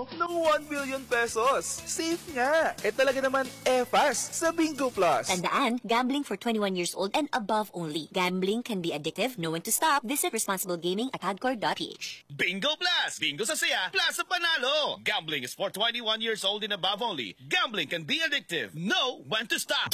mo ng 1 billion pesos. Safe nga. Talaga naman fast sa Bingo Plus. Tandaan, gambling for 21 years old and above only. Gambling can be addictive. Know when to stop. Visit Responsible Gaming at hardcore.ph. Bingo Plus! Bingo sa saya, plus sa panalo! Gambling is for 21 years old and above only. Gambling can be addictive. Know when to stop.